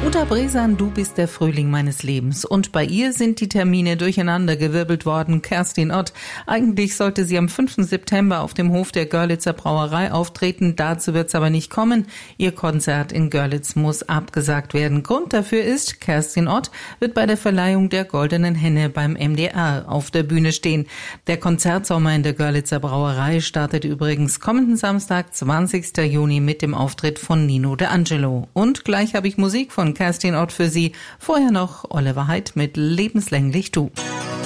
Uta Bresan, du bist der Frühling meines Lebens. Und bei ihr sind die Termine durcheinandergewirbelt worden. Kerstin Ott. Eigentlich sollte sie am 5. September auf dem Hof der Görlitzer Brauerei auftreten. Dazu wird's aber nicht kommen. Ihr Konzert in Görlitz muss abgesagt werden. Grund dafür ist, Kerstin Ott wird bei der Verleihung der Goldenen Henne beim MDR auf der Bühne stehen. Der Konzertsommer in der Görlitzer Brauerei startet übrigens kommenden Samstag, 20. Juni, mit dem Auftritt von Nino De Angelo. Und gleich habe ich Musik von Kerstin Ott für Sie. Vorher noch Oliver Haidt mit Lebenslänglich Du.